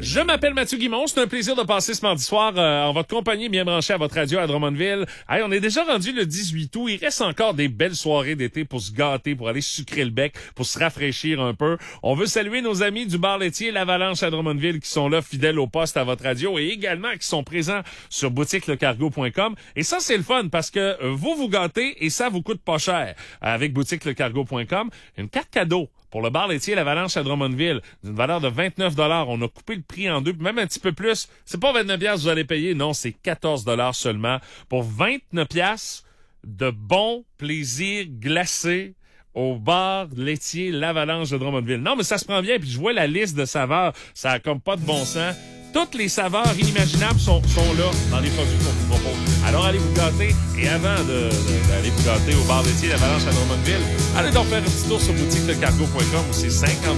Je m'appelle Mathieu Guimond. C'est un plaisir de passer ce mardi soir en votre compagnie, bien branché à votre radio à Drummondville. Hey, on est déjà rendu le 18 août. Il reste encore des belles soirées d'été pour se gâter, pour aller sucrer le bec, pour se rafraîchir un peu. On veut saluer nos amis du bar laitier L'Avalanche à Drummondville qui sont là, fidèles au poste à votre radio et également qui sont présents sur boutiquelecargo.com. Et ça, c'est le fun parce que vous gâtez et ça vous coûte pas cher. Avec boutiquelecargo.com, une carte cadeau pour le bar laitier L'Avalanche à Drummondville, d'une valeur de 29 $. On a coupé le prix en deux, même un petit peu plus. C'est pas 29 $ que vous allez payer, non, c'est 14 $ seulement. Pour 29 $ de bon plaisir glacé au bar laitier L'Avalanche de Drummondville. Non, mais ça se prend bien, puis je vois la liste de saveurs, ça a comme pas de bon sens. Toutes les saveurs inimaginables sont là dans les produits qu'on vous propose. Alors allez vous gâter. Et avant d'aller vous gâter au bar laitier L'Avalanche à Drummondville, allez donc faire un petit tour sur boutiquelecargo.com où c'est 50